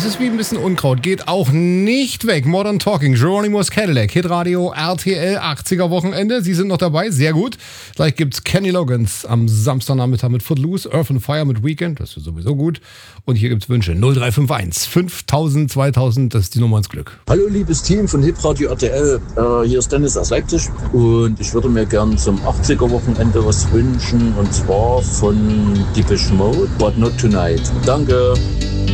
Das ist wie ein bisschen Unkraut. Geht auch nicht weg. Modern Talking, Geronimo's Cadillac, Hitradio, RTL, 80er Wochenende. Sie sind noch dabei, sehr gut. Gleich gibt's Kenny Loggins am Samstagnachmittag mit Footloose, Earth and Fire mit Weekend, das ist sowieso gut. Und hier gibt's Wünsche 0351 5000 2000, das ist die Nummer ins Glück. Hallo liebes Team von Hitradio RTL, hier ist Dennis aus Leipzig und ich würde mir gern zum 80er Wochenende was wünschen und zwar von Depeche Mode, But Not Tonight. Danke.